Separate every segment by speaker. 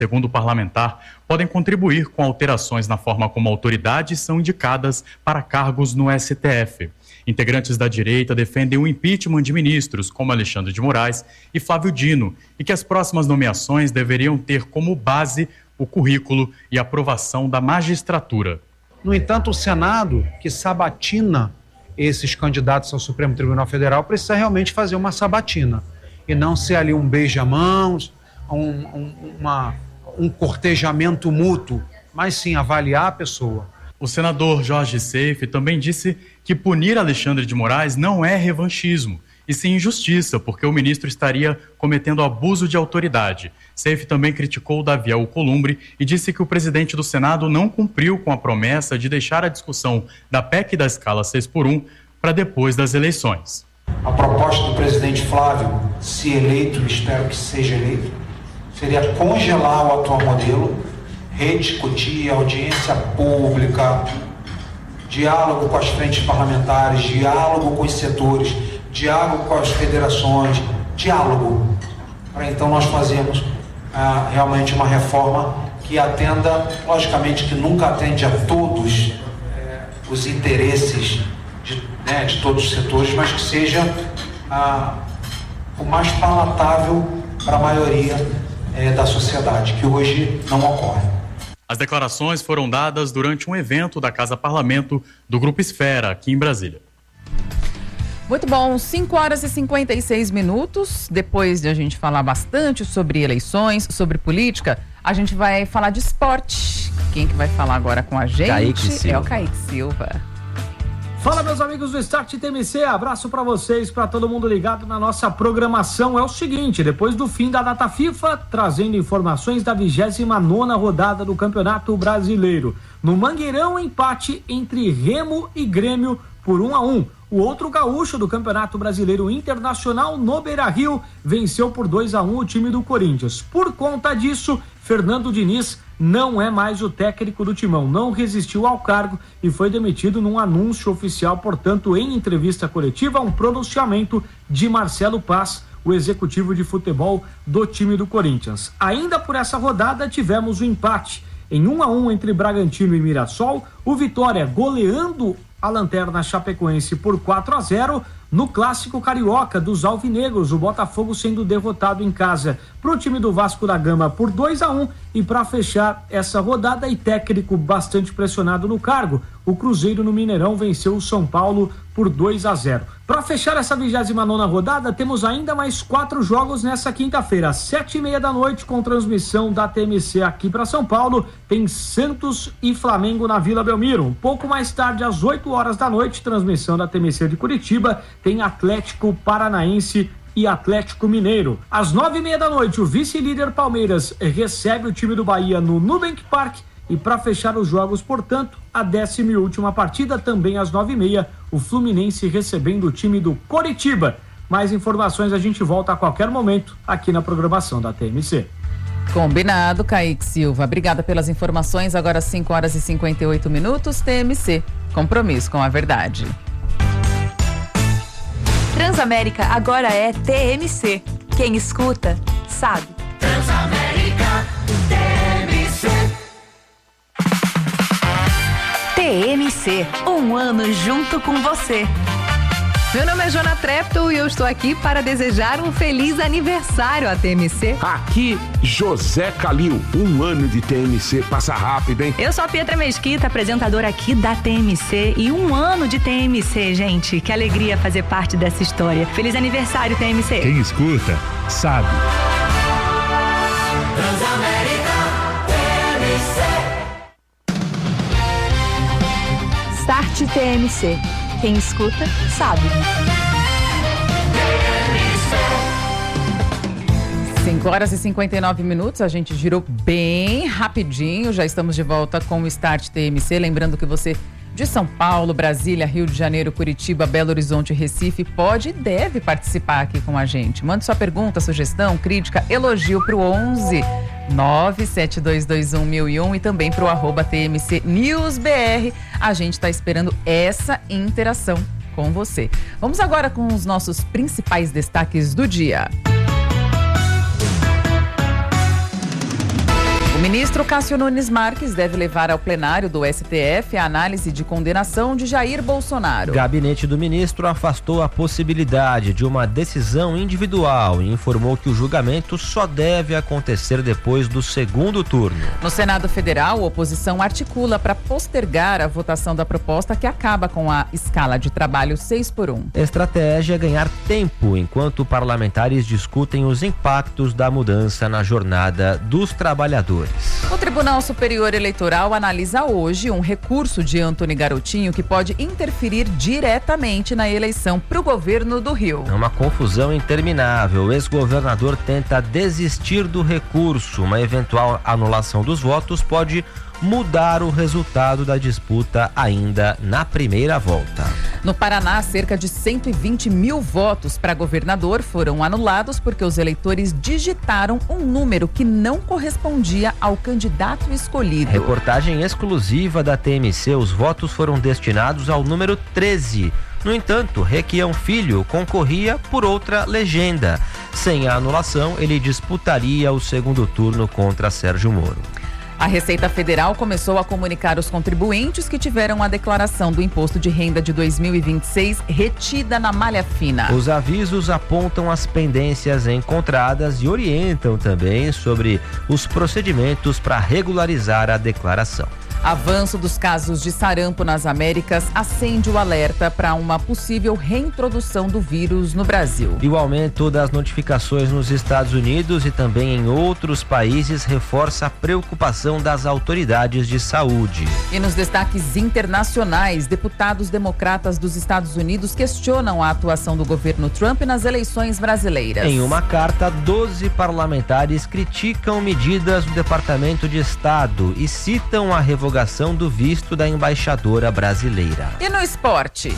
Speaker 1: segundo o parlamentar, podem contribuir com alterações na forma como autoridades são indicadas para cargos no STF. Integrantes da direita defendem o impeachment de ministros como Alexandre de Moraes e Flávio Dino e que as próximas nomeações deveriam ter como base o currículo e aprovação da magistratura.
Speaker 2: No entanto, o Senado, que sabatina esses candidatos ao Supremo Tribunal Federal, precisa realmente fazer uma sabatina e não ser ali um beija-mãos, um cortejamento mútuo, mas sim avaliar a pessoa.
Speaker 1: O senador Jorge Seife também disse que punir Alexandre de Moraes não é revanchismo, e sim injustiça, porque o ministro estaria cometendo abuso de autoridade. Seife também criticou Davi Alcolumbre e disse que o presidente do Senado não cumpriu com a promessa de deixar a discussão da PEC da escala 6x1 para depois das eleições.
Speaker 3: A proposta do presidente Flávio, se eleito, espero que seja eleito, seria congelar o atual modelo, rediscutir, audiência pública, diálogo com as frentes parlamentares, diálogo com os setores, diálogo com as federações, diálogo, para então nós fazermos realmente uma reforma que atenda, logicamente que nunca atende a todos os interesses de todos os setores, mas que seja o mais palatável para a maioria da sociedade, que hoje não ocorre.
Speaker 1: As declarações foram dadas durante um evento da Casa Parlamento do Grupo Esfera, aqui em Brasília.
Speaker 4: Muito bom, 5h56. Depois de a gente falar bastante sobre eleições, sobre política, a gente vai falar de esporte. Quem que vai falar agora com a gente é o Kaique Silva.
Speaker 5: Fala, meus amigos do Start TMC, abraço para vocês, para todo mundo ligado na nossa programação. É o seguinte, depois do fim da data FIFA, trazendo informações da 29ª rodada do Campeonato Brasileiro. No Mangueirão, empate entre Remo e Grêmio por 1-1. O outro gaúcho do Campeonato Brasileiro Internacional, no Beira-Rio, venceu por 2-1 o time do Corinthians. Por conta disso, Fernando Diniz não é mais o técnico do Timão, não resistiu ao cargo e foi demitido num anúncio oficial. Portanto, em entrevista coletiva, um pronunciamento de Marcelo Paz, o executivo de futebol do time do Corinthians. Ainda por essa rodada, tivemos o empate em 1-1 entre Bragantino e Mirassol, o Vitória goleando a Lanterna Chapecoense por 4-0, no clássico carioca dos alvinegros, o Botafogo sendo derrotado em casa pro time do Vasco da Gama por 2-1, e para fechar essa rodada e técnico bastante pressionado no cargo, o Cruzeiro no Mineirão venceu o São Paulo por 2-0. Para fechar essa 29ª rodada, temos ainda mais 4 jogos nessa quinta-feira, às 7h30 com transmissão da TMC aqui para São Paulo. Tem Santos e Flamengo na Vila Belmiro. Um pouco mais tarde, às 8h, transmissão da TMC de Curitiba, tem Atlético Paranaense e Atlético Mineiro. Às 9h30, o vice-líder Palmeiras recebe o time do Bahia no Nubank Park. E para fechar os jogos, portanto, a 10ª partida, também às 9h30, o Fluminense recebendo o time do Coritiba. Mais informações a gente volta a qualquer momento aqui na programação da TMC.
Speaker 4: Combinado, Kaique Silva. Obrigada pelas informações. Agora 5h58, TMC. Compromisso com a verdade.
Speaker 6: Transamérica agora é TMC. Quem escuta, sabe.
Speaker 7: Transamérica, TMC.
Speaker 6: TMC, um ano junto com você.
Speaker 8: Meu nome é Jona Trepto e eu estou aqui para desejar um feliz aniversário à TMC.
Speaker 9: Aqui, José Calil, um ano de TMC, passa rápido, hein?
Speaker 6: Eu sou a Pietra Mesquita, apresentadora aqui da TMC, e um ano de TMC, gente. Que alegria fazer parte dessa história. Feliz aniversário, TMC.
Speaker 10: Quem escuta, sabe.
Speaker 7: Transamérica, TMC.
Speaker 6: Start TMC. Quem escuta, sabe.
Speaker 4: 5h59, a gente girou bem rapidinho, já estamos de volta com o Start TMC, lembrando que você de São Paulo, Brasília, Rio de Janeiro, Curitiba, Belo Horizonte, Recife, pode e deve participar aqui com a gente. Mande sua pergunta, sugestão, crítica, elogio para o 11 972211001 e também para o @TMC News BR. A gente está esperando essa interação com você. Vamos agora com os nossos principais destaques do dia. O ministro Cássio Nunes Marques deve levar ao plenário do STF a análise de condenação de Jair Bolsonaro.
Speaker 10: O gabinete do ministro afastou a possibilidade de uma decisão individual e informou que o julgamento só deve acontecer depois do segundo turno.
Speaker 4: No Senado Federal, a oposição articula para postergar a votação da proposta que acaba com a escala de trabalho 6x1.
Speaker 10: A estratégia é ganhar tempo enquanto parlamentares discutem os impactos da mudança na jornada dos trabalhadores.
Speaker 4: O Tribunal Superior Eleitoral analisa hoje um recurso de Antony Garotinho que pode interferir diretamente na eleição para o governo do Rio.
Speaker 10: É uma confusão interminável. O ex-governador tenta desistir do recurso. Uma eventual anulação dos votos pode mudar o resultado da disputa ainda na primeira volta.
Speaker 4: No Paraná, cerca de 120 mil votos para governador foram anulados porque os eleitores digitaram um número que não correspondia ao candidato escolhido.
Speaker 10: Reportagem exclusiva da TMC, os votos foram destinados ao número 13. No entanto, Requião Filho concorria por outra legenda. Sem a anulação, ele disputaria o segundo turno contra Sérgio Moro.
Speaker 4: A Receita Federal começou a comunicar os contribuintes que tiveram a declaração do imposto de renda de 2026 retida na malha fina.
Speaker 10: Os avisos apontam as pendências encontradas e orientam também sobre os procedimentos para regularizar a declaração.
Speaker 4: Avanço dos casos de sarampo nas Américas acende o alerta para uma possível reintrodução do vírus no Brasil.
Speaker 10: E o aumento das notificações nos Estados Unidos e também em outros países reforça a preocupação das autoridades de saúde.
Speaker 4: E nos destaques internacionais, deputados democratas dos Estados Unidos questionam a atuação do governo Trump nas eleições brasileiras.
Speaker 10: Em uma carta, 12 parlamentares criticam medidas do Departamento de Estado e citam a revogação do visto da embaixadora brasileira.
Speaker 4: E no esporte,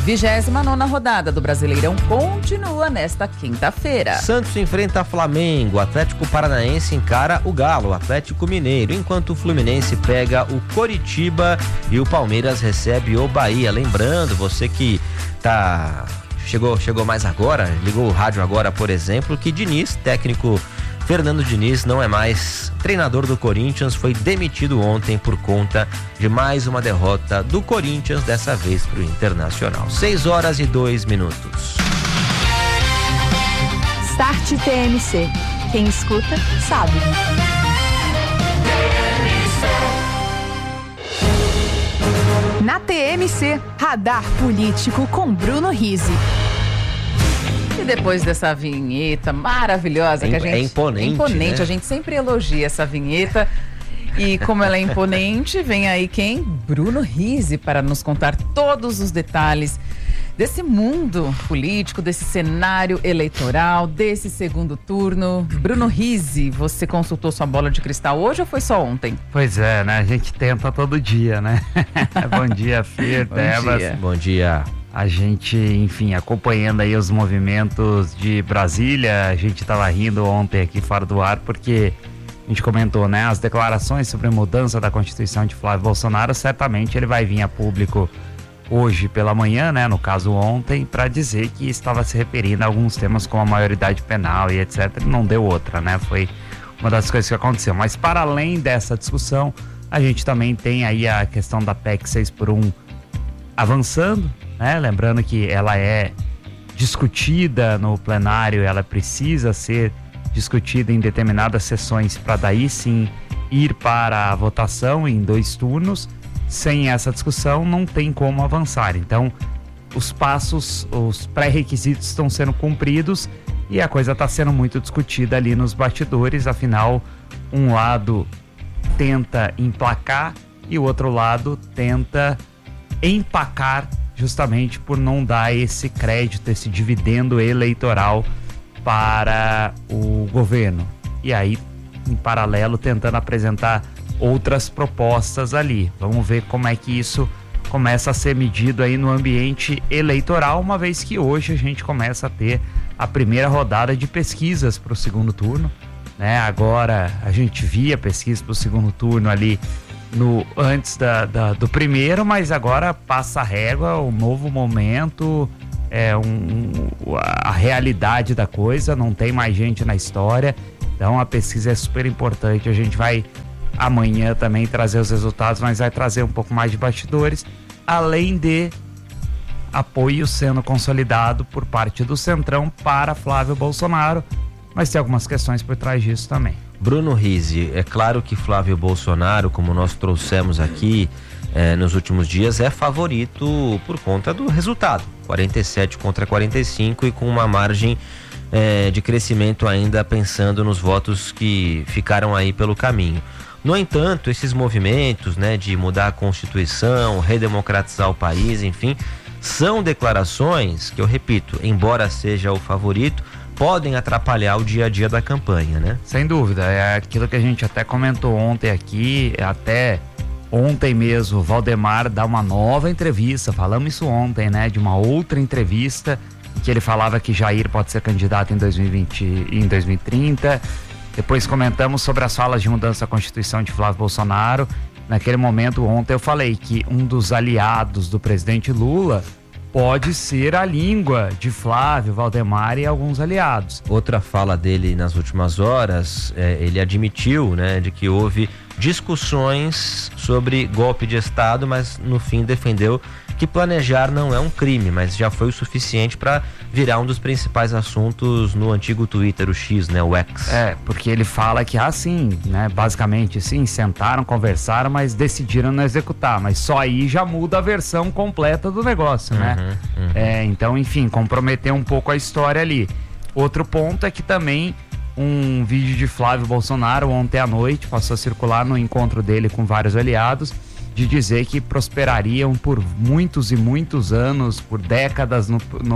Speaker 4: 29ª rodada do Brasileirão continua nesta quinta-feira.
Speaker 10: Santos enfrenta Flamengo, Atlético Paranaense encara o Galo, Atlético Mineiro, enquanto o Fluminense pega o Coritiba e o Palmeiras recebe o Bahia. Lembrando, você que chegou mais agora, ligou o rádio agora, por exemplo, que técnico Fernando Diniz não é mais treinador do Corinthians, foi demitido ontem por conta de mais uma derrota do Corinthians, dessa vez para o Internacional. 6h02.
Speaker 6: Start TMC. Quem escuta, sabe. Na TMC, Radar Político com Bruno Rizzi.
Speaker 4: E depois dessa vinheta maravilhosa que a gente...
Speaker 10: É imponente, né?
Speaker 4: A gente sempre elogia essa vinheta. E como ela é imponente, vem aí quem? Bruno Rizzi, para nos contar todos os detalhes desse mundo político, desse cenário eleitoral, desse segundo turno. Bruno Rizzi, você consultou sua bola de cristal hoje ou foi só ontem?
Speaker 11: Pois é, né? A gente tenta todo dia, né? Bom dia, Fir, Debas.
Speaker 10: Bom dia.
Speaker 11: A gente, enfim, acompanhando aí os movimentos de Brasília. A gente tava rindo ontem aqui fora do ar porque a gente comentou, né? As declarações sobre a mudança da Constituição de Flávio Bolsonaro, certamente ele vai vir a público hoje pela manhã, né? No caso ontem, para dizer que estava se referindo a alguns temas como a maioridade penal e etc. Não deu outra, né? Foi uma das coisas que aconteceu. Mas para além dessa discussão, a gente também tem aí a questão da PEC 6x1 avançando, né? Lembrando que ela é discutida no plenário, ela precisa ser discutida em determinadas sessões para daí sim ir para a votação em 2 turnos. Sem essa discussão não tem como avançar. Então os passos, os pré-requisitos estão sendo cumpridos e a coisa está sendo muito discutida ali nos bastidores. Afinal, um lado tenta emplacar e o outro lado tenta empacar, justamente por não dar esse crédito, esse dividendo eleitoral para o governo. E aí, em paralelo, tentando apresentar outras propostas ali. Vamos ver como é que isso começa a ser medido aí no ambiente eleitoral, uma vez que hoje a gente começa a ter a primeira rodada de pesquisas para o segundo turno, né? Agora a gente via pesquisa para o segundo turno ali antes do primeiro, mas agora passa a régua, um novo momento, a realidade da coisa, não tem mais gente na história, então a pesquisa é super importante. A gente vai amanhã também trazer os resultados, mas vai trazer um pouco mais de bastidores, além de apoio sendo consolidado por parte do Centrão para Flávio Bolsonaro, mas tem algumas questões por trás disso também.
Speaker 10: Bruno Rizzi, é claro que Flávio Bolsonaro, como nós trouxemos aqui nos últimos dias, é favorito por conta do resultado, 47 contra 45 e com uma margem de crescimento ainda pensando nos votos que ficaram aí pelo caminho. No entanto, esses movimentos, né, de mudar a Constituição, redemocratizar o país, enfim, são declarações que, eu repito, embora seja o favorito, podem atrapalhar o dia a dia da campanha, né?
Speaker 11: Sem dúvida, é aquilo que a gente até comentou ontem aqui, até ontem mesmo, o Valdemar dá uma nova entrevista, falamos isso ontem, né, de uma outra entrevista, em que ele falava que Jair pode ser candidato em 2020 e em 2030, depois comentamos sobre as falas de mudança da Constituição de Flávio Bolsonaro. Naquele momento, ontem eu falei que um dos aliados do presidente Lula pode ser a língua de Flávio, Valdemar e alguns aliados.
Speaker 10: Outra fala dele nas últimas horas, ele admitiu, né, de que houve discussões sobre golpe de Estado, mas no fim defendeu que planejar não é um crime, mas já foi o suficiente para virar um dos principais assuntos no antigo Twitter, o X, né, o X.
Speaker 11: Porque ele fala que sim, né, basicamente sim, sentaram, conversaram, mas decidiram não executar, mas só aí já muda a versão completa do negócio, né? Então, enfim, comprometeu um pouco a história ali. Outro ponto é que também um vídeo de Flávio Bolsonaro ontem à noite passou a circular no encontro dele com vários aliados, de dizer que prosperariam por muitos e muitos anos, por décadas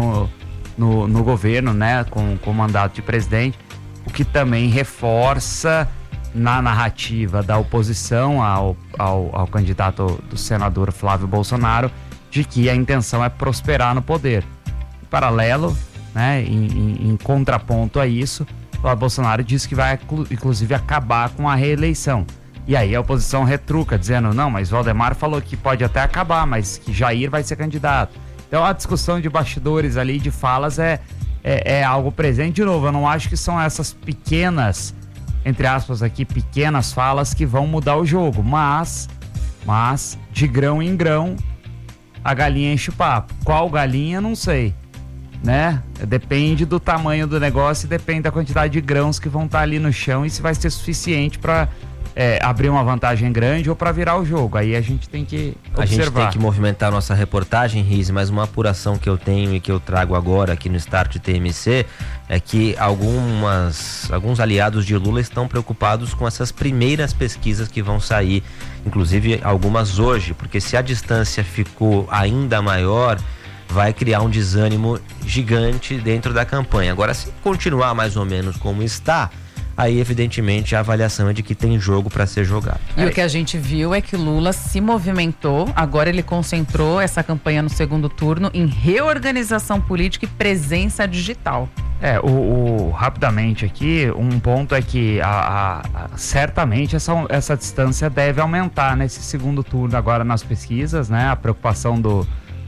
Speaker 11: no governo, né, com o mandato de presidente, o que também reforça na narrativa da oposição ao candidato do senador Flávio Bolsonaro, de que a intenção é prosperar no poder. Em paralelo, né, em contraponto a isso, Flávio Bolsonaro disse que vai inclusive acabar com a reeleição. E aí a oposição retruca, dizendo, não, mas Valdemar falou que pode até acabar, mas que Jair vai ser candidato. Então a discussão de bastidores ali, de falas, é algo presente. De novo, eu não acho que são essas pequenas, entre aspas aqui, pequenas falas que vão mudar o jogo. Mas de grão em grão, a galinha enche o papo. Qual galinha, não sei, né? Depende do tamanho do negócio e depende da quantidade de grãos que vão estar ali no chão e se vai ser suficiente para abrir uma vantagem grande ou para virar o jogo. Aí a gente tem que observar.
Speaker 10: A gente tem que movimentar a nossa reportagem, Riz, mas uma apuração que eu tenho e que eu trago agora aqui no Start TMC é que alguns aliados de Lula estão preocupados com essas primeiras pesquisas que vão sair, inclusive algumas hoje, porque se a distância ficou ainda maior, vai criar um desânimo gigante dentro da campanha. Agora, se continuar mais ou menos como está, aí evidentemente a avaliação é de que tem jogo para ser jogado.
Speaker 4: E o que a gente viu é que Lula se movimentou, agora ele concentrou essa campanha no segundo turno em reorganização política e presença digital.
Speaker 11: Rapidamente aqui, um ponto é que certamente essa distância deve aumentar nesse segundo turno agora nas pesquisas, né? A preocupação do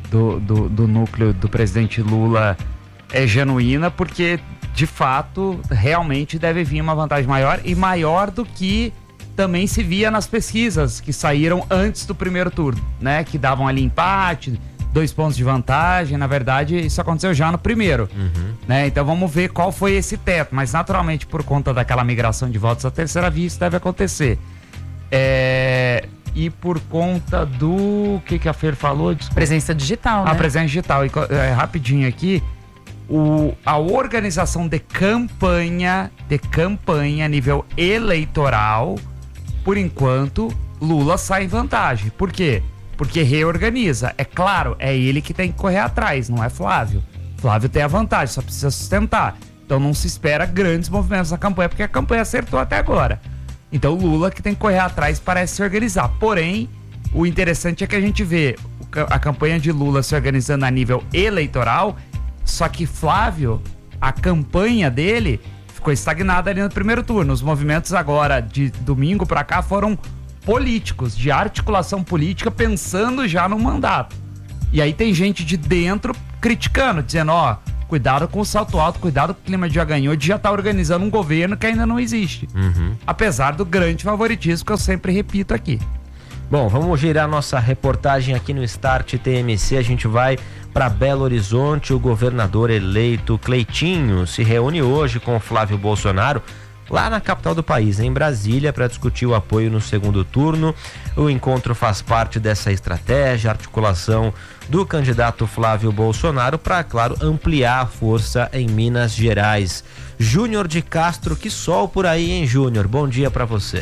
Speaker 11: núcleo do presidente Lula é genuína, porque de fato realmente deve vir uma vantagem maior e maior do que também se via nas pesquisas que saíram antes do primeiro turno, né? Que davam ali empate, 2 pontos de vantagem. Na verdade, isso aconteceu já no primeiro, né? Então vamos ver qual foi esse teto, mas naturalmente por conta daquela migração de votos à terceira via isso deve acontecer. E por conta do que a Fer falou? Desculpa.
Speaker 4: Presença digital, né?
Speaker 11: A presença digital. E rapidinho aqui, a organização de campanha a nível eleitoral, por enquanto, Lula sai em vantagem. Por quê? Porque reorganiza. É claro, é ele que tem que correr atrás, não é Flávio. Flávio tem a vantagem, só precisa sustentar. Então não se espera grandes movimentos na campanha, porque a campanha acertou até agora. Então Lula que tem que correr atrás parece se organizar. Porém, o interessante é que a gente vê a campanha de Lula se organizando a nível eleitoral, só que Flávio, a campanha dele ficou estagnada ali no primeiro turno. Os movimentos agora de domingo pra cá foram políticos, de articulação política, pensando já no mandato. E aí tem gente de dentro criticando, dizendo, Cuidado com o salto alto, cuidado com o clima de já ganhou, de já estar organizando um governo que ainda não existe. Apesar do grande favoritismo que eu sempre repito aqui.
Speaker 10: Bom, vamos girar nossa reportagem aqui no Start TMC. A gente vai para Belo Horizonte. O governador eleito Cleitinho se reúne hoje com o Flávio Bolsonaro lá na capital do país, em Brasília, para discutir o apoio no segundo turno. O encontro faz parte dessa estratégia, articulação do candidato Flávio Bolsonaro para, claro, ampliar a força em Minas Gerais. Júnior de Castro, que sol por aí, hein, Júnior? Bom dia para você.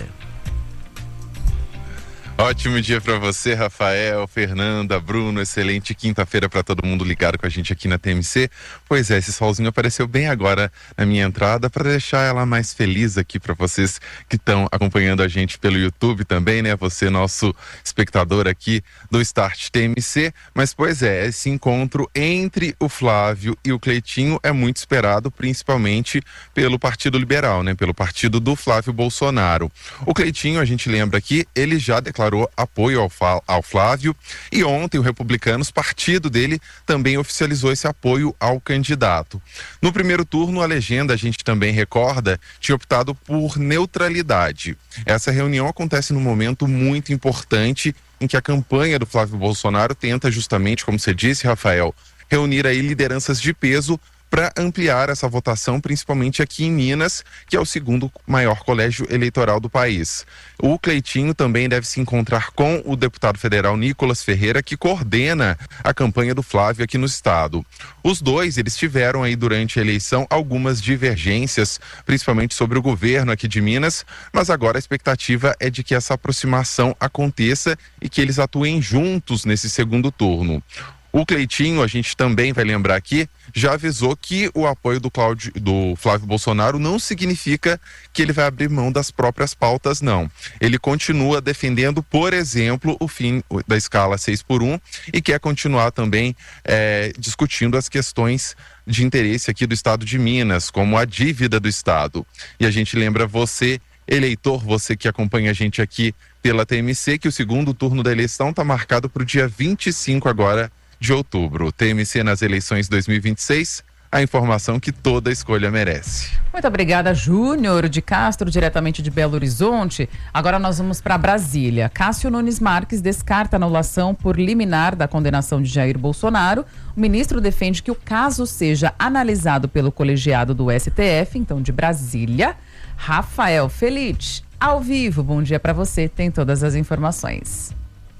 Speaker 12: Ótimo dia para você, Rafael, Fernanda, Bruno, excelente quinta-feira para todo mundo ligado com a gente aqui na TMC. Pois é, esse solzinho apareceu bem agora na minha entrada para deixar ela mais feliz aqui para vocês que estão acompanhando a gente pelo YouTube também, né? Você, nosso espectador aqui do Start TMC. Mas pois é, esse encontro entre o Flávio e o Cleitinho é muito esperado, principalmente pelo Partido Liberal, né? Pelo partido do Flávio Bolsonaro. O Cleitinho, a gente lembra aqui, ele já declarou apoio ao Flávio, e ontem o Republicanos, partido dele, também oficializou esse apoio ao candidato. No primeiro turno, a legenda, a gente também recorda, tinha optado por neutralidade. Essa reunião acontece num momento muito importante em que a campanha do Flávio Bolsonaro tenta justamente, como você disse, Rafael, reunir aí lideranças de peso para ampliar essa votação, principalmente aqui em Minas, que é o segundo maior colégio eleitoral do país. O Cleitinho também deve se encontrar com o deputado federal Nicolas Ferreira, que coordena a campanha do Flávio aqui no estado. Os dois, eles tiveram aí durante a eleição algumas divergências, principalmente sobre o governo aqui de Minas, mas agora a expectativa é de que essa aproximação aconteça e que eles atuem juntos nesse segundo turno. O Cleitinho, a gente também vai lembrar aqui, já avisou que o apoio do Flávio Bolsonaro não significa que ele vai abrir mão das próprias pautas, não. Ele continua defendendo, por exemplo, o fim da escala 6x1 e quer continuar também discutindo as questões de interesse aqui do estado de Minas, como a dívida do estado. E a gente lembra você, eleitor, você que acompanha a gente aqui pela TMC, que o segundo turno da eleição está marcado para o dia 25 agora de outubro. TMC nas eleições 2026, a informação que toda escolha merece.
Speaker 4: Muito obrigada, Júnior de Castro, diretamente de Belo Horizonte. Agora nós vamos para Brasília. Cássio Nunes Marques descarta a anulação por liminar da condenação de Jair Bolsonaro. O ministro defende que o caso seja analisado pelo colegiado do STF, então de Brasília. Rafael Felite, ao vivo, bom dia para você, tem todas as informações.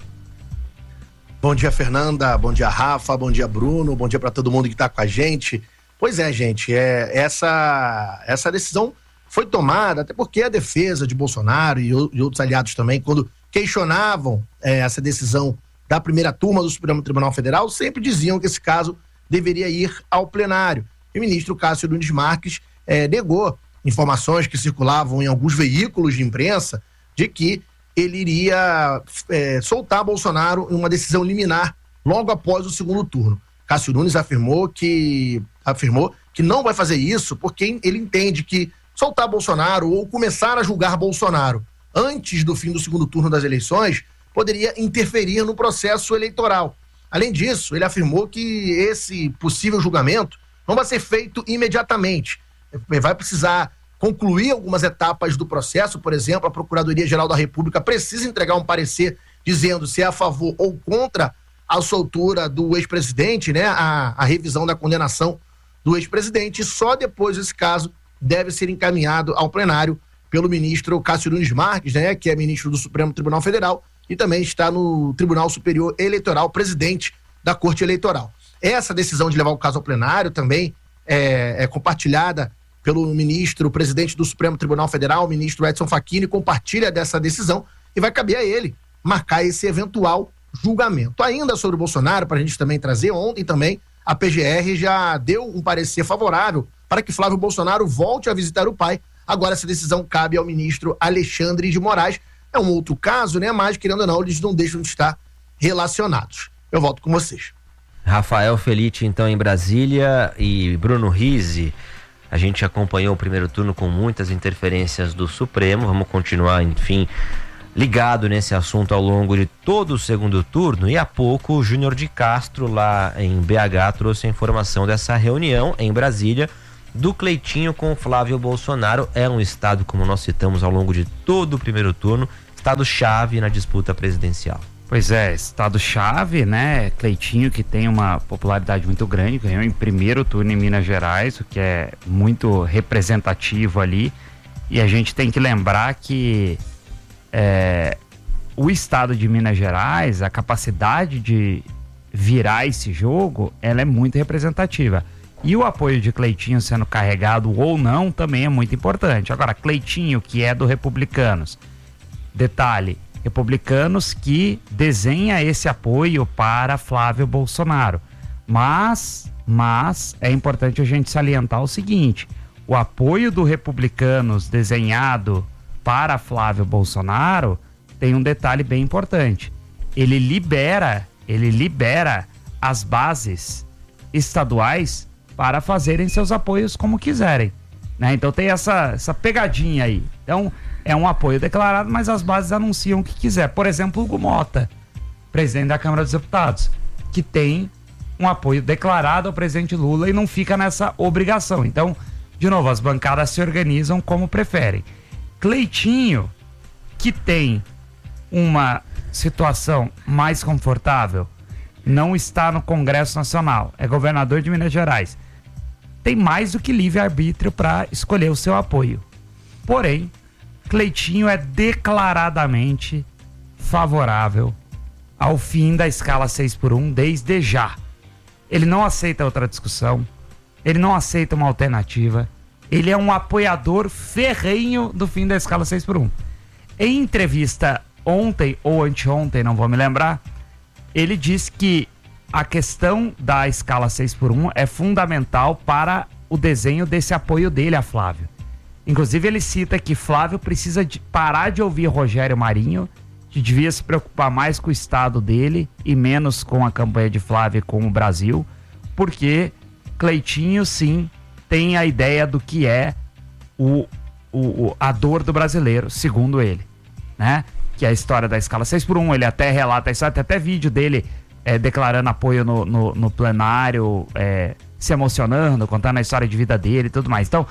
Speaker 13: Bom dia, Fernanda, bom dia, Rafa, bom dia, Bruno, bom dia para todo mundo que está com a gente. Pois é, gente, essa decisão foi tomada até porque a defesa de Bolsonaro e outros aliados também, quando questionavam essa decisão da primeira turma do Supremo Tribunal Federal, sempre diziam que esse caso deveria ir ao plenário. E o ministro Cássio Nunes Marques negou informações que circulavam em alguns veículos de imprensa de que ele iria soltar Bolsonaro em uma decisão liminar logo após o segundo turno. Cássio Nunes afirmou que não vai fazer isso porque ele entende que soltar Bolsonaro ou começar a julgar Bolsonaro antes do fim do segundo turno das eleições poderia interferir no processo eleitoral. Além disso, ele afirmou que esse possível julgamento não vai ser feito imediatamente. Vai precisar concluir algumas etapas do processo. Por exemplo, a Procuradoria-Geral da República precisa entregar um parecer dizendo se é a favor ou contra a soltura do ex-presidente, né? A revisão da condenação do ex-presidente. E só depois esse caso deve ser encaminhado ao plenário pelo ministro Cássio Nunes Marques, né? Que é ministro do Supremo Tribunal Federal e também está no Tribunal Superior Eleitoral, presidente da Corte Eleitoral. Essa decisão de levar o caso ao plenário também é compartilhada pelo ministro, presidente do Supremo Tribunal Federal, o ministro Edson Fachin, compartilha dessa decisão e vai caber a ele marcar esse eventual julgamento. Ainda sobre o Bolsonaro, para a gente também trazer, ontem também a PGR já deu um parecer favorável para que Flávio Bolsonaro volte a visitar o pai. Agora essa decisão cabe ao ministro Alexandre de Moraes. É um outro caso, né? Mas, querendo ou não, eles não deixam de estar relacionados. Eu volto com vocês.
Speaker 10: Rafael Felite, então, em Brasília, e Bruno Rizzi. A gente acompanhou o primeiro turno com muitas interferências do Supremo. Vamos continuar, enfim, ligado nesse assunto ao longo de todo o segundo turno, e há pouco o Júnior de Castro, lá em BH, trouxe a informação dessa reunião em Brasília do Cleitinho com o Flávio Bolsonaro. É um estado, como nós citamos ao longo de todo o primeiro turno, estado-chave na disputa presidencial.
Speaker 11: Pois é, estado-chave, né? Cleitinho, que tem uma popularidade muito grande, ganhou em primeiro turno em Minas Gerais, o que é muito representativo ali. E a gente tem que lembrar que o estado de Minas Gerais, a capacidade de virar esse jogo, ela é muito representativa. E o apoio de Cleitinho sendo carregado ou não também é muito importante. Agora, Cleitinho, que é do Republicanos, detalhe, Republicanos que desenha esse apoio para Flávio Bolsonaro. Mas é importante a gente salientar o seguinte: o apoio do Republicanos desenhado para Flávio Bolsonaro tem um detalhe bem importante. Ele libera as bases estaduais para fazerem seus apoios como quiserem, né? Então tem essa pegadinha aí. Então é um apoio declarado, mas as bases anunciam o que quiser. Por exemplo, o Hugo Mota, presidente da Câmara dos Deputados, que tem um apoio declarado ao presidente Lula e não fica nessa obrigação. Então, de novo, as bancadas se organizam como preferem. Cleitinho, que tem uma situação mais confortável, não está no Congresso Nacional, é governador de Minas Gerais, tem mais do que livre-arbítrio para escolher o seu apoio. Porém, Cleitinho é declaradamente favorável ao fim da escala 6x1 desde já. Ele não aceita outra discussão, ele não aceita uma alternativa, ele é um apoiador ferrenho do fim da escala 6x1. Em entrevista ontem ou anteontem, não vou me lembrar, ele disse que a questão da escala 6x1 é fundamental para o desenho desse apoio dele a Flávio. Inclusive, ele cita que Flávio precisa parar de ouvir Rogério Marinho, que devia se preocupar mais com o estado dele e menos com a campanha de Flávio e com o Brasil, porque Cleitinho, sim, tem a ideia do que é a dor do brasileiro, segundo ele, né? Que é a história da escala 6x1, ele até relata isso, tem até vídeo dele declarando apoio no plenário, se emocionando, contando a história de vida dele e tudo mais. Então,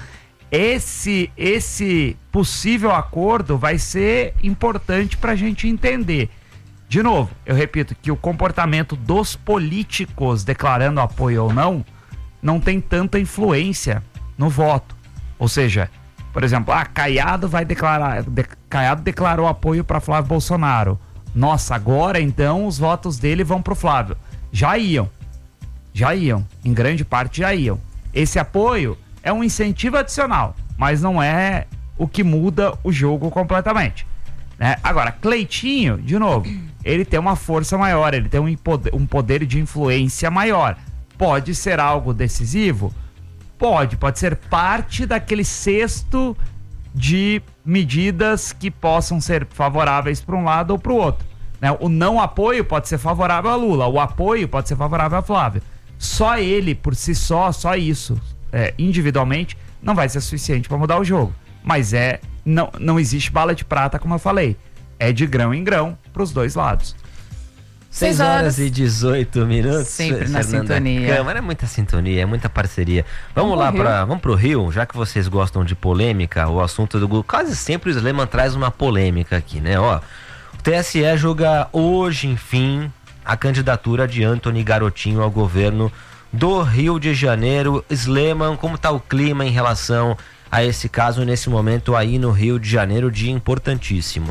Speaker 11: esse possível acordo vai ser importante para a gente entender. De novo, eu repito que o comportamento dos políticos declarando apoio ou não tem tanta influência no voto. Ou seja, por exemplo, Caiado Caiado declarou apoio para Flávio Bolsonaro. Nossa, agora então os votos dele vão para o Flávio. Já iam, em grande parte já iam. Esse apoio é um incentivo adicional, mas não é o que muda o jogo completamente, né? Agora, Cleitinho, de novo, ele tem uma força maior, ele tem um poder de influência maior. Pode ser algo decisivo? Pode ser parte daquele cesto de medidas que possam ser favoráveis para um lado ou para o outro, né? O não apoio pode ser favorável a Lula, o apoio pode ser favorável a Flávio. Só ele, por si só isso, individualmente, não vai ser suficiente para mudar o jogo. Mas não existe bala de prata, como eu falei. É de grão em grão para os dois lados.
Speaker 10: 6 horas e 18 minutos.
Speaker 4: Sempre na sintonia.
Speaker 10: Câmara, é muita sintonia, é muita parceria. Vamos pro Rio, já que vocês gostam de polêmica, o assunto do quase sempre o Sleman traz uma polêmica aqui, né? O TSE julga hoje, enfim, a candidatura de Antony Garotinho ao governo do Rio de Janeiro. Sleman, como está o clima em relação a esse caso nesse momento aí no Rio de Janeiro? Dia importantíssimo.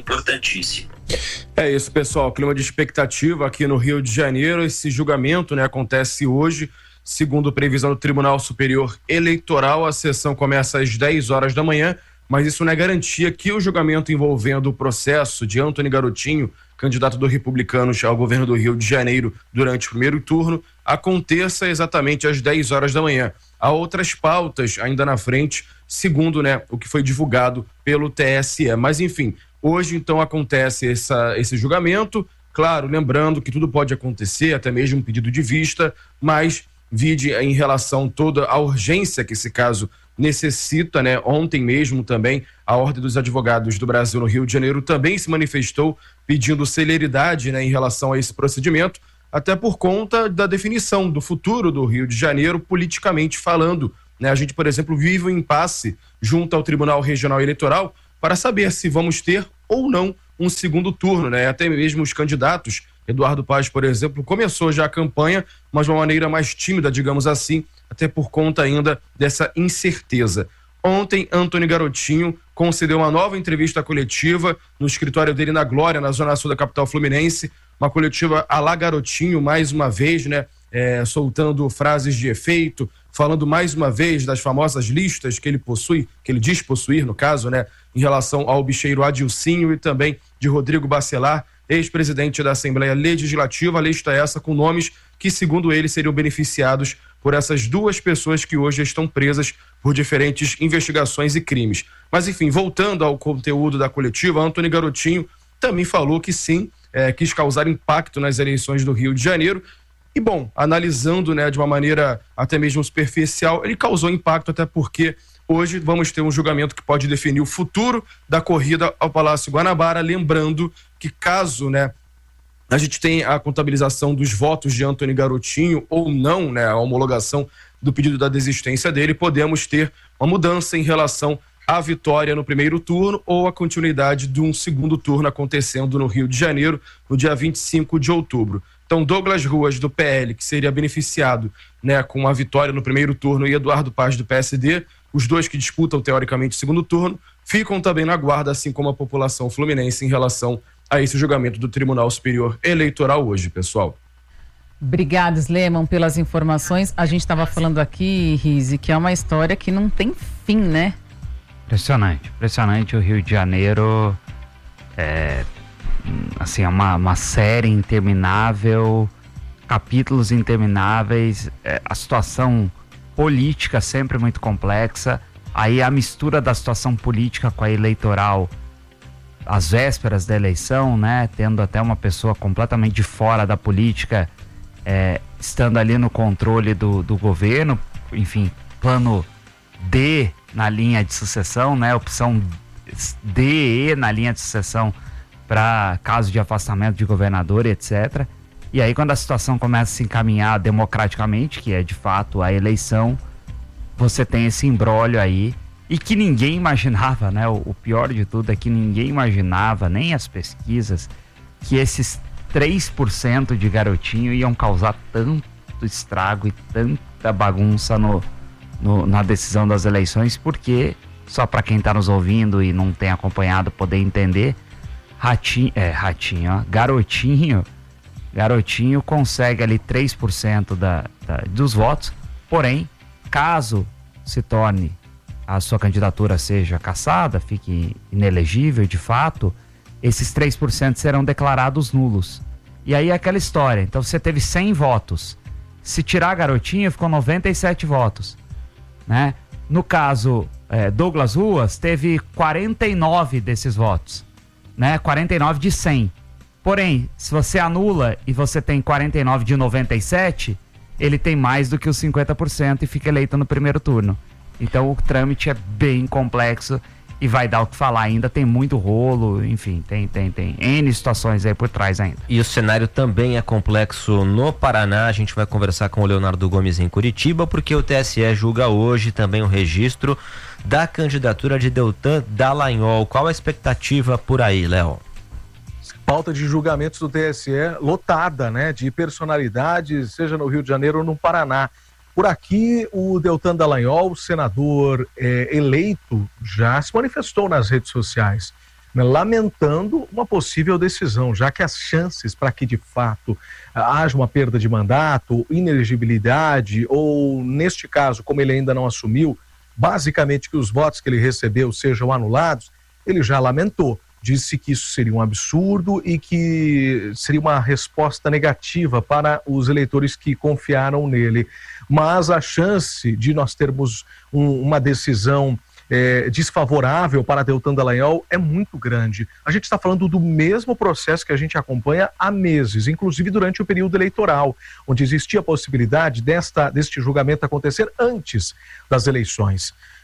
Speaker 14: É isso, pessoal, clima de expectativa aqui no Rio de Janeiro. Esse julgamento, né, acontece hoje, segundo previsão do Tribunal Superior Eleitoral. A sessão começa às 10 horas da manhã, mas isso não é garantia que o julgamento envolvendo o processo de Antony Garotinho, candidato do Republicanos ao governo do Rio de Janeiro durante o primeiro turno, aconteça exatamente às 10 horas da manhã. Há outras pautas ainda na frente, segundo, né, o que foi divulgado pelo TSE. Mas, enfim, hoje, então, acontece esse julgamento. Claro, lembrando que tudo pode acontecer, até mesmo um pedido de vista, mas vide em relação toda a urgência que esse caso necessita, né? Ontem mesmo também a Ordem dos Advogados do Brasil no Rio de Janeiro também se manifestou pedindo celeridade, né, em relação a esse procedimento, até por conta da definição do futuro do Rio de Janeiro politicamente falando, né? A gente, por exemplo, vive um impasse junto ao Tribunal Regional Eleitoral para saber se vamos ter ou não um segundo turno, né? Até mesmo os candidatos, Eduardo Paz, por exemplo, começou já a campanha, mas de uma maneira mais tímida, digamos assim, até por conta ainda dessa incerteza. Ontem, Antony Garotinho concedeu uma nova entrevista coletiva no escritório dele na Glória, na zona sul da capital fluminense, uma coletiva à la Garotinho, mais uma vez, né? Soltando frases de efeito, falando mais uma vez das famosas listas que ele possui, que ele diz possuir, no caso, né, em relação ao bicheiro Adilcinho e também de Rodrigo Bacelar, ex-presidente da Assembleia Legislativa. A lista essa com nomes que, segundo ele, seriam beneficiados por essas duas pessoas que hoje estão presas por diferentes investigações e crimes. Mas, enfim, voltando ao conteúdo da coletiva, Antony Garotinho também falou que sim, quis causar impacto nas eleições do Rio de Janeiro. E, bom, analisando, né, de uma maneira até mesmo superficial, ele causou impacto até porque hoje vamos ter um julgamento que pode definir o futuro da corrida ao Palácio Guanabara, lembrando que caso, né, a gente tenha a contabilização dos votos de Antony Garotinho ou não, né, a homologação do pedido da desistência dele, podemos ter uma mudança em relação à vitória no primeiro turno ou a continuidade de um segundo turno acontecendo no Rio de Janeiro no dia 25 de outubro. Então, Douglas Ruas, do PL, que seria beneficiado, né, com a vitória no primeiro turno, e Eduardo Paz, do PSD, os dois que disputam, teoricamente, o segundo turno, ficam também na guarda, assim como a população fluminense, em relação a esse julgamento do Tribunal Superior Eleitoral hoje, pessoal.
Speaker 4: Obrigada, Sleman, pelas informações. A gente estava falando aqui, Rize, que é uma história que não tem fim, né?
Speaker 11: Impressionante o Rio de Janeiro. Assim, é uma série interminável, capítulos intermináveis, a situação política sempre muito complexa, aí a mistura da situação política com a eleitoral, às vésperas da eleição, né, tendo até uma pessoa completamente de fora da política, estando ali no controle do governo, enfim, plano D na linha de sucessão, né, opção D e E na linha de sucessão para caso de afastamento de governador, etc. E aí, quando a situação começa a se encaminhar democraticamente, que é de fato a eleição, você tem esse imbróglio aí, e que ninguém imaginava, né? O pior de tudo é que ninguém imaginava, nem as pesquisas, que esses 3% de Garotinho iam causar tanto estrago e tanta bagunça na decisão das eleições, porque, só para quem está nos ouvindo e não tem acompanhado poder entender, Garotinho consegue ali 3% dos votos, porém, caso se torne, a sua candidatura seja cassada, fique inelegível de fato, esses 3% serão declarados nulos. E aí é aquela história, então você teve 100 votos, se tirar Garotinho ficou 97 votos, né? No caso, Douglas Ruas teve 49 desses votos, né? 49 de 100. Porém, se você anula e você tem 49 de 97, ele tem mais do que os 50% e fica eleito no primeiro turno. Então o trâmite é bem complexo e vai dar o que falar ainda, tem muito rolo, enfim, tem N situações aí por trás ainda.
Speaker 10: E o cenário também é complexo no Paraná. A gente vai conversar com o Leonardo Gomes em Curitiba, porque o TSE julga hoje também o registro da candidatura de Deltan Dallagnol. Qual a expectativa por aí, Léo?
Speaker 15: Pauta de julgamentos do TSE lotada, né, de personalidades, seja no Rio de Janeiro ou no Paraná. Por aqui, o Deltan Dallagnol, senador eleito, já se manifestou nas redes sociais, né, lamentando uma possível decisão, já que as chances para que de fato haja uma perda de mandato, inelegibilidade, ou neste caso, como ele ainda não assumiu, basicamente que os votos que ele recebeu sejam anulados, ele já lamentou. Disse que isso seria um absurdo e que seria uma resposta negativa para os eleitores que confiaram nele. Mas a chance de nós termos uma decisão desfavorável para Deltan Dallagnol é muito grande. A gente está falando do mesmo processo que a gente acompanha há meses, inclusive durante o período eleitoral, onde existia a possibilidade deste julgamento acontecer antes das eleições.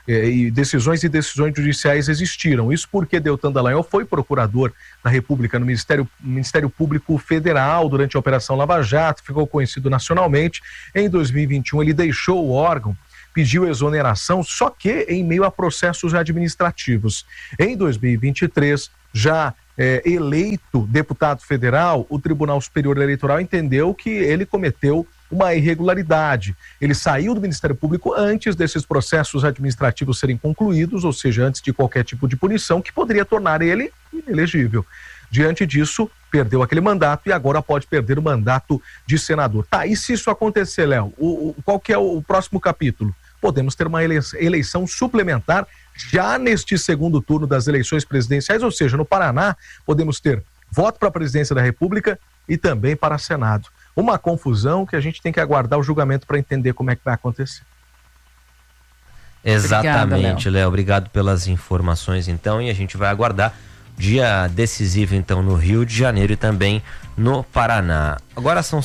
Speaker 15: e decisões judiciais existiram. Isso porque Deltan Dallagnol foi procurador da República no Ministério Público Federal durante a Operação Lava Jato, ficou conhecido nacionalmente. Em 2021 ele deixou o órgão, pediu exoneração, só que em meio a processos administrativos. Em 2023, já eleito deputado federal, o Tribunal Superior Eleitoral entendeu que ele cometeu uma irregularidade. Ele saiu do Ministério Público antes desses processos administrativos serem concluídos, ou seja, antes de qualquer tipo de punição que poderia tornar ele inelegível. Diante disso, perdeu aquele mandato e agora pode perder o mandato de senador. Tá, e se isso acontecer, Léo, qual que é o próximo capítulo? Podemos ter uma eleição suplementar já neste segundo turno das eleições presidenciais, ou seja, no Paraná, podemos ter voto para a presidência da República e também para Senado. Uma confusão que a gente tem que aguardar o julgamento para entender como é que vai acontecer.
Speaker 10: Exatamente, Léo. Obrigado pelas informações, então, e a gente vai aguardar dia decisivo, então, no Rio de Janeiro e também no Paraná. Agora são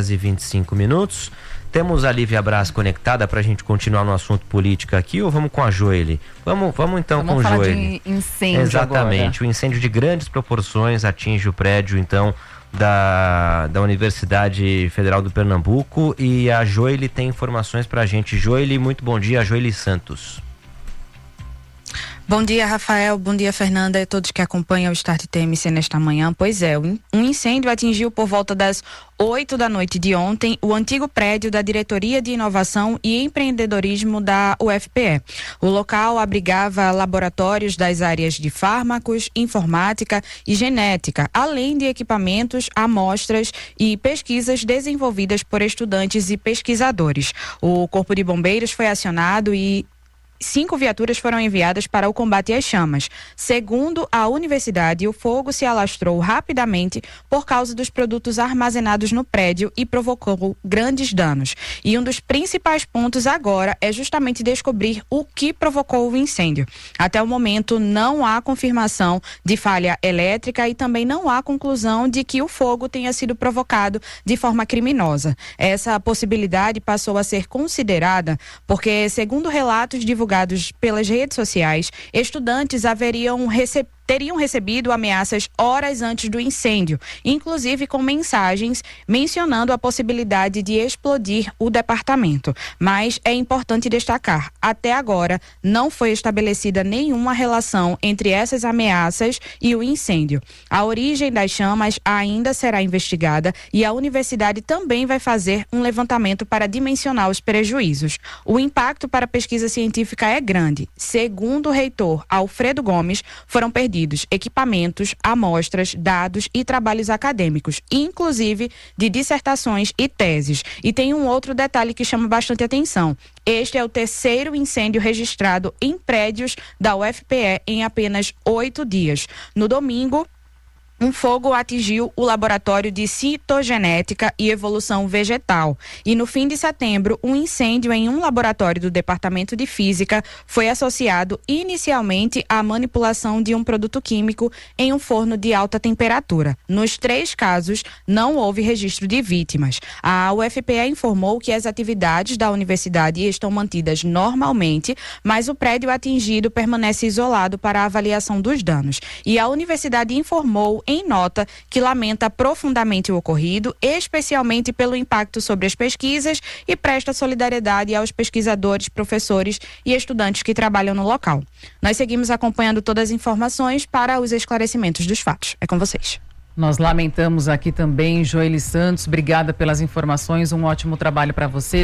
Speaker 10: 6h25. Temos a Lívia Braz conectada para a gente continuar no assunto política aqui, ou vamos com a Joeli? Vamos então com o Joeli. Vamos falar de
Speaker 4: incêndio.
Speaker 10: Exatamente,
Speaker 4: agora.
Speaker 10: O incêndio de grandes proporções atinge o prédio, então, da Universidade Federal do Pernambuco, e a Joeli tem informações para a gente. Joeli, muito bom dia, Joeli Santos.
Speaker 16: Bom dia, Rafael. Bom dia, Fernanda, e todos que acompanham o Start TMC nesta manhã. Pois é, um incêndio atingiu por volta das 8 da noite de ontem o antigo prédio da Diretoria de Inovação e Empreendedorismo da UFPE. O local abrigava laboratórios das áreas de fármacos, informática e genética, além de equipamentos, amostras e pesquisas desenvolvidas por estudantes e pesquisadores. O Corpo de Bombeiros foi acionado e 5 viaturas foram enviadas para o combate às chamas. Segundo a universidade, o fogo se alastrou rapidamente por causa dos produtos armazenados no prédio e provocou grandes danos. E um dos principais pontos agora é justamente descobrir o que provocou o incêndio. Até o momento, não há confirmação de falha elétrica e também não há conclusão de que o fogo tenha sido provocado de forma criminosa. Essa possibilidade passou a ser considerada porque, segundo relatos divulgados pelas redes sociais, estudantes teriam recebido ameaças horas antes do incêndio, inclusive com mensagens mencionando a possibilidade de explodir o departamento. Mas é importante destacar, até agora não foi estabelecida nenhuma relação entre essas ameaças e o incêndio. A origem das chamas ainda será investigada e a universidade também vai fazer um levantamento para dimensionar os prejuízos. O impacto para a pesquisa científica é grande. Segundo o reitor Alfredo Gomes, foram perdidos equipamentos, amostras, dados e trabalhos acadêmicos, inclusive de dissertações e teses. E tem um outro detalhe que chama bastante atenção. Este é o terceiro incêndio registrado em prédios da UFPE em apenas 8 dias. No domingo, um fogo atingiu o laboratório de citogenética e evolução vegetal. E no fim de setembro, um incêndio em um laboratório do Departamento de Física foi associado inicialmente à manipulação de um produto químico em um forno de alta temperatura. Nos 3 casos, não houve registro de vítimas. A UFPE informou que as atividades da universidade estão mantidas normalmente, mas o prédio atingido permanece isolado para a avaliação dos danos. E a universidade informou em nota que lamenta profundamente o ocorrido, especialmente pelo impacto sobre as pesquisas, e presta solidariedade aos pesquisadores, professores e estudantes que trabalham no local. Nós seguimos acompanhando todas as informações para os esclarecimentos dos fatos. É com vocês.
Speaker 4: Nós lamentamos aqui também, Joeli Santos, obrigada pelas informações, um ótimo trabalho para você.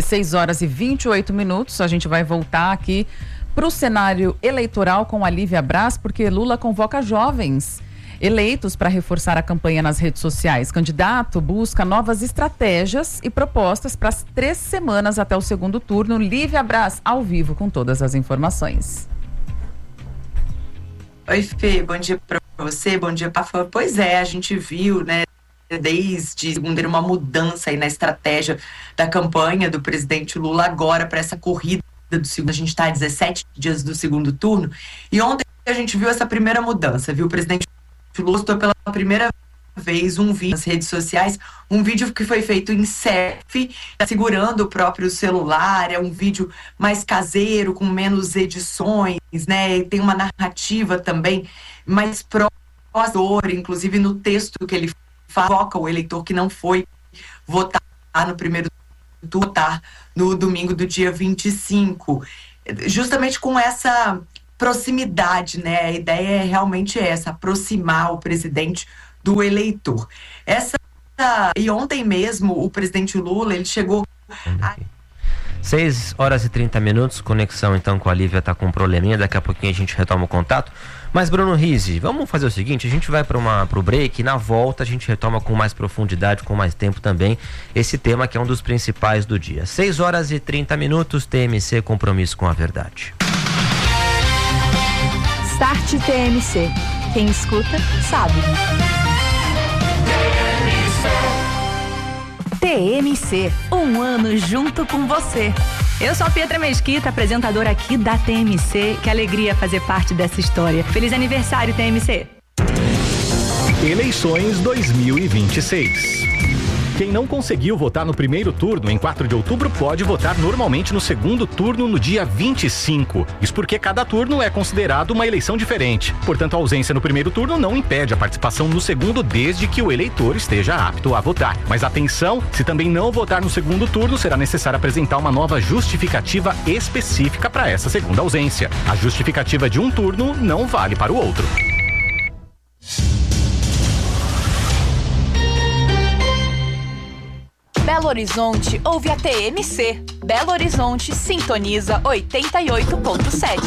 Speaker 4: 6h28, a gente vai voltar aqui para o cenário eleitoral com a Lívia Braz, porque Lula convoca jovens eleitos para reforçar a campanha nas redes sociais. Candidato busca novas estratégias e propostas para as 3 semanas até o segundo turno. Lívia Braz, ao vivo, com todas as informações.
Speaker 17: Oi, Fê, bom dia para você, bom dia, Pafa. Pois é, a gente viu, né, desde segunda uma mudança aí na estratégia da campanha do presidente Lula agora para essa corrida do segundo. A gente está a 17 dias do segundo turno e ontem a gente viu essa primeira mudança, viu? O presidente Lula pela primeira vez um vídeo nas redes sociais, um vídeo que foi feito em selfie, segurando o próprio celular, é um vídeo mais caseiro, com menos edições, né? Tem uma narrativa também mais próxima, inclusive no texto que ele foca o eleitor que não foi votar no primeiro turno, votar no domingo do dia 25. Justamente com essa proximidade, né? A ideia é realmente essa, aproximar o presidente do eleitor. E ontem mesmo o presidente Lula, ele chegou...
Speaker 10: 6h30, conexão então com a Lívia tá com um probleminha, daqui a pouquinho a gente retoma o contato. Mas Bruno Rizzi, vamos fazer o seguinte, a gente vai pro break e na volta a gente retoma com mais profundidade, com mais tempo também, esse tema que é um dos principais do dia. 6h30, TMC, compromisso com a verdade.
Speaker 6: Start TMC. Quem escuta, sabe. TMC, um ano junto com você. Eu sou a Pietra Mesquita, apresentadora aqui da TMC. Que alegria fazer parte dessa história. Feliz aniversário, TMC.
Speaker 18: Eleições 2026. Quem não conseguiu votar no primeiro turno em 4 de outubro pode votar normalmente no segundo turno no dia 25. Isso porque cada turno é considerado uma eleição diferente. Portanto, a ausência no primeiro turno não impede a participação no segundo, desde que o eleitor esteja apto a votar. Mas atenção, se também não votar no segundo turno, será necessário apresentar uma nova justificativa específica para essa segunda ausência. A justificativa de um turno não vale para o outro.
Speaker 19: Belo Horizonte ouve a TMC. Belo Horizonte sintoniza 88.7.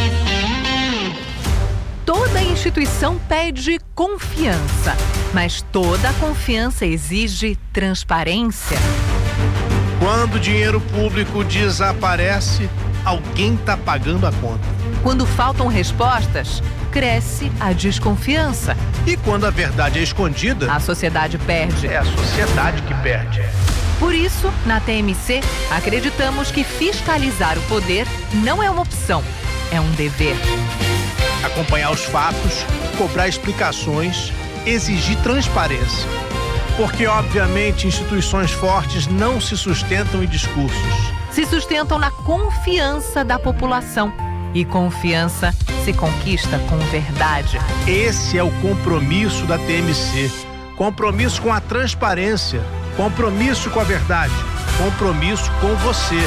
Speaker 8: Toda instituição pede confiança, mas toda confiança exige transparência.
Speaker 20: Quando o dinheiro público desaparece, alguém está pagando a conta.
Speaker 8: Quando faltam respostas, cresce a desconfiança.
Speaker 20: E quando a verdade é escondida,
Speaker 8: a sociedade perde.
Speaker 20: É a sociedade que perde.
Speaker 8: Por isso, na TMC, acreditamos que fiscalizar o poder não é uma opção, é um dever.
Speaker 20: Acompanhar os fatos, cobrar explicações, exigir transparência. Porque, obviamente, instituições fortes não se sustentam em discursos.
Speaker 8: Se sustentam na confiança da população. E confiança se conquista com verdade.
Speaker 20: Esse é o compromisso da TMC. Compromisso com a transparência. Compromisso com a verdade. Compromisso com você.